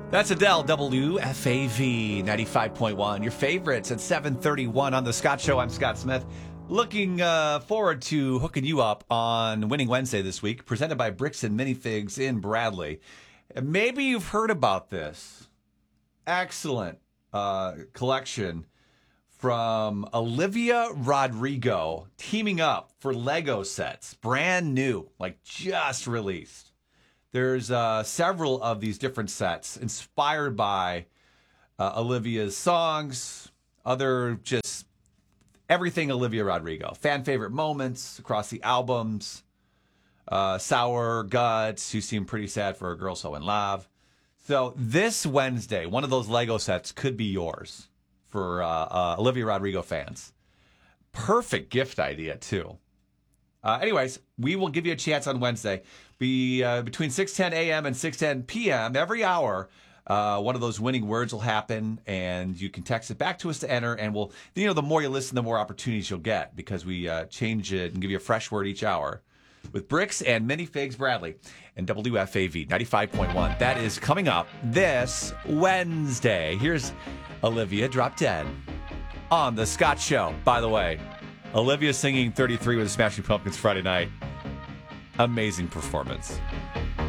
That's Adele, WFAV 95.1. Your favorites at 7:31 on The Scott Show. I'm Scott Smith. Looking forward to hooking you up on Winning Wednesday this week, presented by Bricks and Minifigs in Bradley. Maybe you've heard about this excellent collection from Olivia Rodrigo teaming up for Lego sets. Brand new, like just released. There's several of these different sets inspired by Olivia's songs, other just everything Olivia Rodrigo. Fan favorite moments across the albums. Sour Guts, you seem pretty sad for a girl so in love. So this Wednesday, one of those Lego sets could be yours for Olivia Rodrigo fans. Perfect gift idea, too. Anyways, we will give you a chance on Wednesday. Between 6:10 a.m. and 6:10 p.m. every hour, one of those winning words will happen, and you can text it back to us to enter. And we'll, the more you listen, the more opportunities you'll get because we change it and give you a fresh word each hour with Bricks and Minifigs Bradley and WFAV 95.1. That is coming up this Wednesday. Here's Olivia Drop Dead on The Scott Show. By the way, Olivia singing 33 with the Smashing Pumpkins Friday night. Amazing performance.